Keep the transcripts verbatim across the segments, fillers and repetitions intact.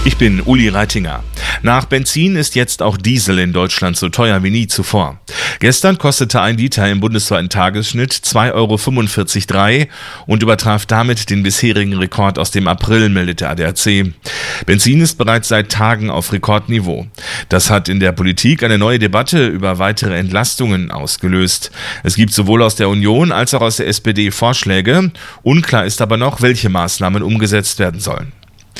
Ich bin Uli Reitinger. Nach Benzin ist jetzt auch Diesel in Deutschland so teuer wie nie zuvor. Gestern kostete ein Liter im bundesweiten Tagesschnitt zwei Euro fünfundvierzig Komma drei und übertraf damit den bisherigen Rekord aus dem April, meldet der A D A C. Benzin ist bereits seit Tagen auf Rekordniveau. Das hat in der Politik eine neue Debatte über weitere Entlastungen ausgelöst. Es gibt sowohl aus der Union als auch aus der S P D Vorschläge. Unklar ist aber noch, welche Maßnahmen umgesetzt werden sollen.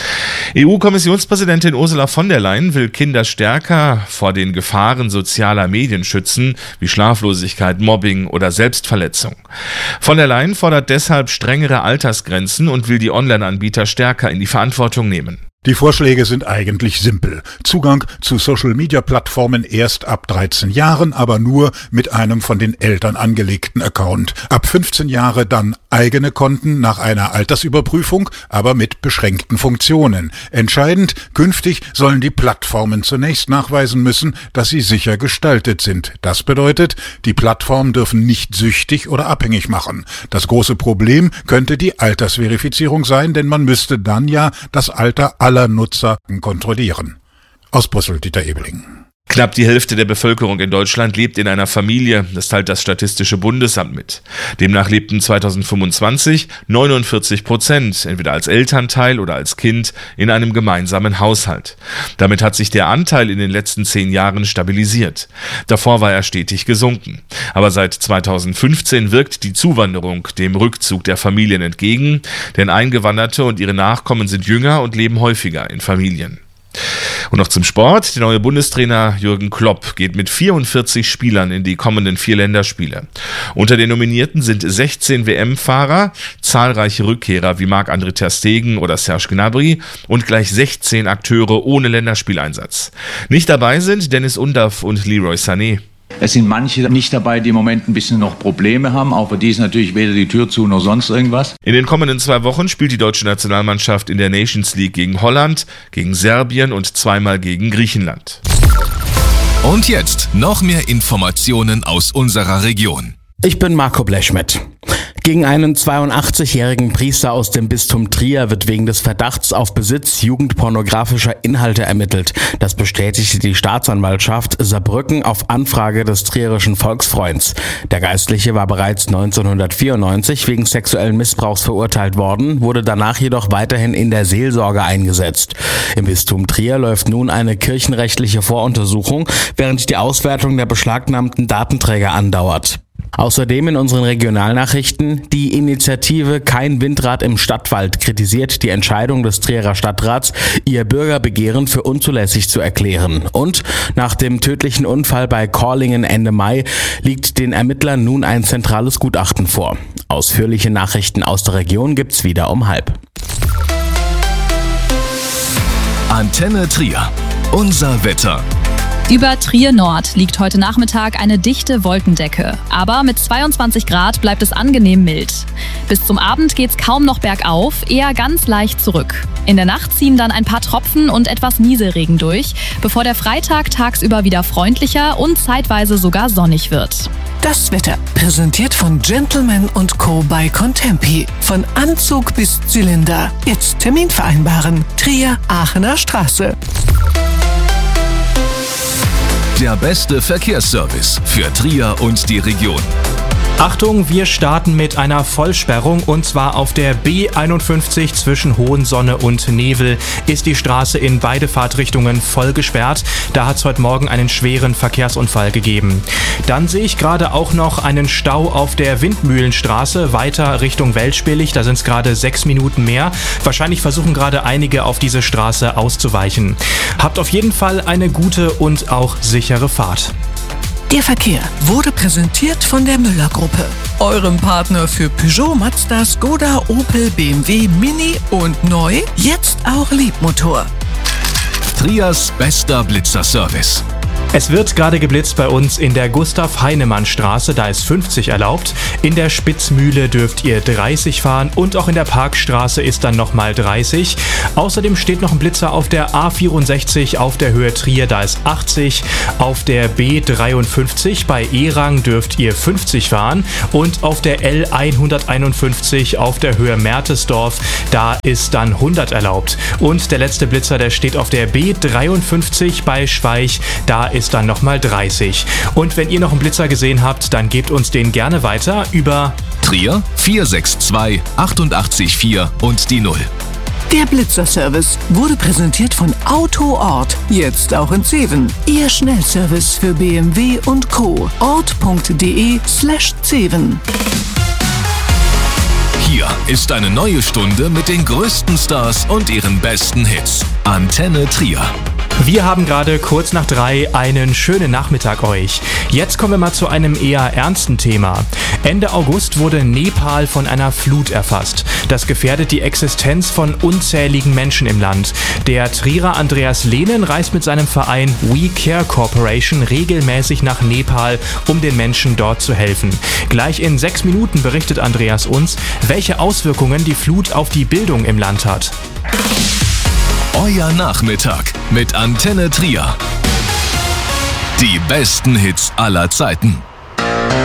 E U-Kommissionspräsidentin Ursula von der Leyen will Kinder stärker vor den Gefahren sozialer Medien schützen, wie Schlaflosigkeit, Mobbing oder Selbstverletzung. Von der Leyen fordert deshalb strengere Altersgrenzen und will die Online-Anbieter stärker in die Verantwortung nehmen. Die Vorschläge sind eigentlich simpel. Zugang zu Social-Media-Plattformen erst ab dreizehn Jahren, aber nur mit einem von den Eltern angelegten Account. Ab fünfzehn Jahre dann eigene Konten nach einer Altersüberprüfung, aber mit beschränkten Funktionen. Entscheidend, künftig sollen die Plattformen zunächst nachweisen müssen, dass sie sicher gestaltet sind. Das bedeutet, die Plattformen dürfen nicht süchtig oder abhängig machen. Das große Problem könnte die Altersverifizierung sein, denn man müsste dann ja das Alter aller Nutzer kontrollieren. Aus Brüssel, Dieter Ebeling. Knapp die Hälfte der Bevölkerung in Deutschland lebt in einer Familie, das teilt das Statistische Bundesamt mit. Demnach lebten zweitausendfünfundzwanzig neunundvierzig Prozent, entweder als Elternteil oder als Kind, in einem gemeinsamen Haushalt. Damit hat sich der Anteil in den letzten zehn Jahren stabilisiert. Davor war er stetig gesunken. Aber seit zweitausendfünfzehn wirkt die Zuwanderung dem Rückzug der Familien entgegen, denn Eingewanderte und ihre Nachkommen sind jünger und leben häufiger in Familien. Und noch zum Sport. Der neue Bundestrainer Jürgen Klopp geht mit vierundvierzig Spielern in die kommenden vier Länderspiele. Unter den Nominierten sind sechzehn W M-Fahrer, zahlreiche Rückkehrer wie Marc-André ter Stegen oder Serge Gnabry und gleich sechzehn Akteure ohne Länderspieleinsatz. Nicht dabei sind Dennis Undaff und Leroy Sané. Es sind manche nicht dabei, die im Moment ein bisschen noch Probleme haben, auch für die ist natürlich weder die Tür zu noch sonst irgendwas. In den kommenden zwei Wochen spielt die deutsche Nationalmannschaft in der Nations League gegen Holland, gegen Serbien und zweimal gegen Griechenland. Und jetzt noch mehr Informationen aus unserer Region. Ich bin Marco Blechschmidt. Gegen einen zweiundachtzigjährigen Priester aus dem Bistum Trier wird wegen des Verdachts auf Besitz jugendpornografischer Inhalte ermittelt. Das bestätigte die Staatsanwaltschaft Saarbrücken auf Anfrage des trierischen Volksfreunds. Der Geistliche war bereits neunzehnhundertvierundneunzig wegen sexuellen Missbrauchs verurteilt worden, wurde danach jedoch weiterhin in der Seelsorge eingesetzt. Im Bistum Trier läuft nun eine kirchenrechtliche Voruntersuchung, während die Auswertung der beschlagnahmten Datenträger andauert. Außerdem in unseren Regionalnachrichten: Die Initiative Kein Windrad im Stadtwald kritisiert die Entscheidung des Trierer Stadtrats, ihr Bürgerbegehren für unzulässig zu erklären. Und nach dem tödlichen Unfall bei Korlingen Ende Mai liegt den Ermittlern nun ein zentrales Gutachten vor. Ausführliche Nachrichten aus der Region gibt's wieder um halb. Antenne Trier. Unser Wetter. Über Trier Nord liegt heute Nachmittag eine dichte Wolkendecke. Aber mit zweiundzwanzig Grad bleibt es angenehm mild. Bis zum Abend geht's kaum noch bergauf, eher ganz leicht zurück. In der Nacht ziehen dann ein paar Tropfen und etwas Nieselregen durch, bevor der Freitag tagsüber wieder freundlicher und zeitweise sogar sonnig wird. Das Wetter präsentiert von Gentleman und Co. bei Contempi. Von Anzug bis Zylinder. Jetzt Termin vereinbaren. Trier, Aachener Straße. Der beste Verkehrsservice für Trier und die Region. Achtung, wir starten mit einer Vollsperrung und zwar auf der B einundfünfzig zwischen Hohensonne und Nevel ist die Straße in beide Fahrtrichtungen voll gesperrt. Da hat es heute Morgen einen schweren Verkehrsunfall gegeben. Dann sehe ich gerade auch noch einen Stau auf der Windmühlenstraße weiter Richtung Weltspillig. Da sind es gerade sechs Minuten mehr. Wahrscheinlich versuchen gerade einige auf diese Straße auszuweichen. Habt auf jeden Fall eine gute und auch sichere Fahrt. Der Verkehr wurde präsentiert von der Müller-Gruppe, eurem Partner für Peugeot, Mazda, Skoda, Opel, B M W, Mini und neu, jetzt auch Leapmotor. Triers bester Blitzerservice. Es wird gerade geblitzt bei uns in der Gustav-Heinemann-Straße, da ist fünfzig erlaubt. In der Spitzmühle dürft ihr dreißig fahren und auch in der Parkstraße ist dann nochmal dreißig. Außerdem steht noch ein Blitzer auf der A vierundsechzig auf der Höhe Trier, da ist achtzig. Auf der B dreiundfünfzig bei Erang dürft ihr fünfzig fahren und auf der L hunderteinundfünfzig auf der Höhe Mertesdorf, da ist dann hundert erlaubt. Und der letzte Blitzer, der steht auf der B dreiundfünfzig bei Schweich, da ist dann nochmal dreißig. Und wenn ihr noch einen Blitzer gesehen habt, dann gebt uns den gerne weiter über Trier vier sechs zwei acht acht vier und die null. Der Blitzerservice wurde präsentiert von AutoOrt, jetzt auch in Zeven. Ihr Schnellservice für B M W und Co. ort.de slash Zeven. Hier ist eine neue Stunde mit den größten Stars und ihren besten Hits. Antenne Trier. Wir haben gerade kurz nach drei einen schönen Nachmittag euch. Jetzt kommen wir mal zu einem eher ernsten Thema. Ende August wurde Nepal von einer Flut erfasst. Das gefährdet die Existenz von unzähligen Menschen im Land. Der Trierer Andreas Lehnen reist mit seinem Verein We Care Corporation regelmäßig nach Nepal, um den Menschen dort zu helfen. Gleich in sechs Minuten berichtet Andreas uns, welche Auswirkungen die Flut auf die Bildung im Land hat. Euer Nachmittag mit Antenne Trier. Die besten Hits aller Zeiten.